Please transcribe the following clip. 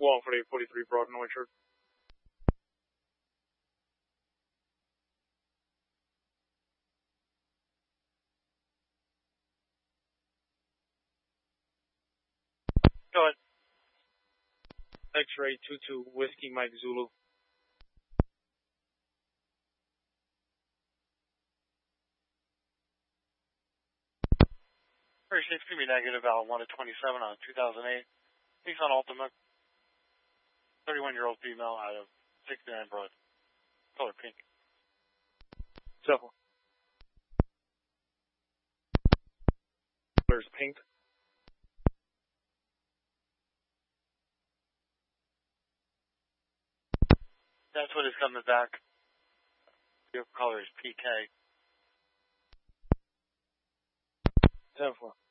Wallingford 843 Broad Orchard. Go ahead. X-ray 22 Whiskey Mike Zulu. Very safe to be negative, Al 1 to 27 on 2008. Nissan Altima. 31-year-old female out of 69 Broad. Color pink. Color is pink. That's what is coming back. Your color is PK. 10-4.